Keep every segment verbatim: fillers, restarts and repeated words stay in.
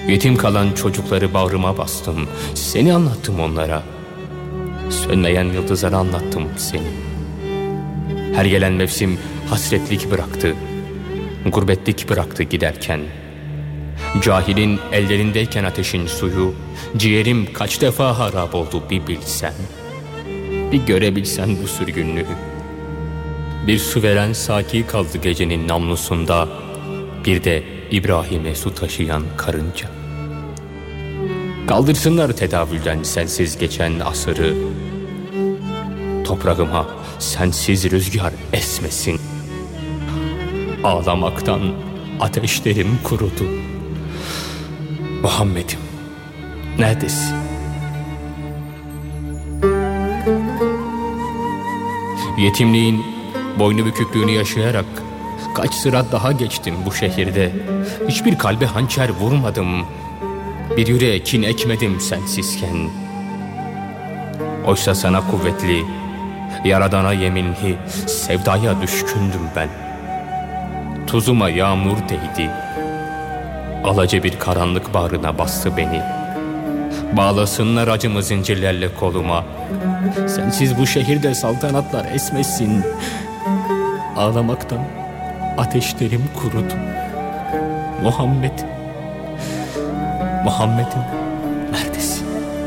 Yetim kalan çocukları bağrıma bastım. Seni anlattım onlara. Sönmeyen yıldızlara anlattım seni. Her gelen mevsim hasretlik bıraktı. Gurbetlik bıraktı giderken. Cahilin ellerindeyken ateşin suyu, ciğerim kaç defa harap oldu bir bilsen. Bir görebilsen bu sürgünlüğü. Bir su veren saki kaldı gecenin namlusunda. Bir de İbrahim'e su taşıyan karınca. Kaldırsınlar tedavülden sensiz geçen asırı. Toprağıma sensiz rüzgar esmesin. Ağlamaktan ateşlerim kurudu. Muhammed'im, neredesin? Yetimliğin boynu büküklüğünü yaşayarak kaç sıra daha geçtim bu şehirde. Hiçbir kalbe hançer vurmadım. Bir yüreğe kin ekmedim sensizken. Oysa sana kuvvetli, Yaradana yeminli, sevdaya düşkündüm ben. Tuzuma yağmur değdi. Alaca bir karanlık bağrına bastı beni. Bağlasınlar acımı zincirlerle koluma. Sensiz bu şehirde saltanatlar esmesin. Ağlamaktan ateşlerim kurudu. Muhammed, Muhammed'im neredesin?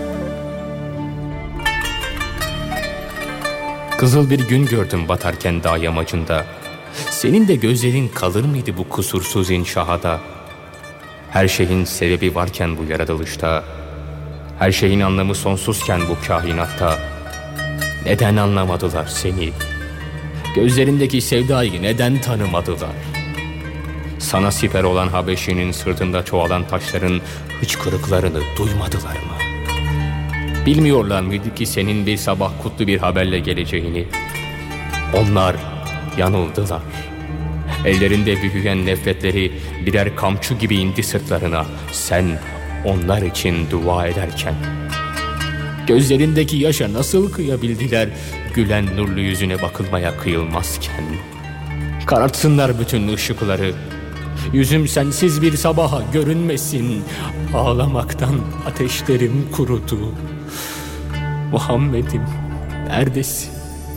Kızıl bir gün gördüm batarken dağ yamacında. Senin de gözlerin kalır mıydı bu kusursuz inşahada? Her şeyin sebebi varken bu yaratılışta, her şeyin anlamı sonsuzken bu kainatta, neden anlamadılar seni? Gözlerindeki sevdayı neden tanımadılar? Sana siper olan Habeşi'nin sırtında çoğalan taşların hıçkırıklarını duymadılar mı? Bilmiyorlar mıydı ki senin bir sabah kutlu bir haberle geleceğini? Onlar yanıldılar. Ellerinde büyüyen nefretleri birer kamçı gibi indi sırtlarına. Sen onlar için dua ederken. Gözlerindeki yaşa nasıl kıyabildiler, gülen nurlu yüzüne bakılmaya kıyılmazken? Karartsınlar bütün ışıkları. Yüzüm sensiz bir sabaha görünmesin. Ağlamaktan ateşlerim kurudu. Muhammed'im neredesin?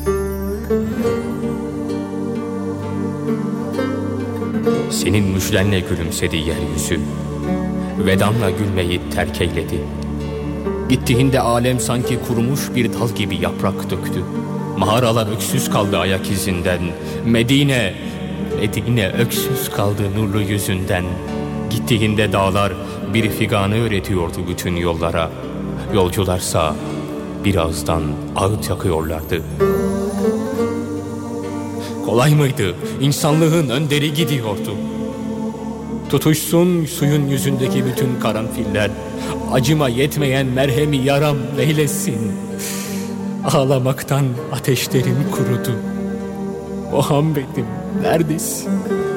Senin müjdenle gülümsedi yeryüzü. Vedanla gülmeyi terk eyledi. Gittiğinde alem sanki kurumuş bir dal gibi yaprak döktü. Mağaralar öksüz kaldı ayak izinden. Medine, Medine öksüz kaldı nurlu yüzünden. Gittiğinde dağlar bir figanı öğretiyordu bütün yollara. Yolcularsa birazdan ağıt yakıyorlardı. Kolay mıydı? İnsanlığın önderi gidiyordu. Tutuşsun suyun yüzündeki bütün karanfiller. Acıma yetmeyen merhemi yaram neylesin? Ağlamaktan ateşlerim kurudu. Muhammed'im neredesin?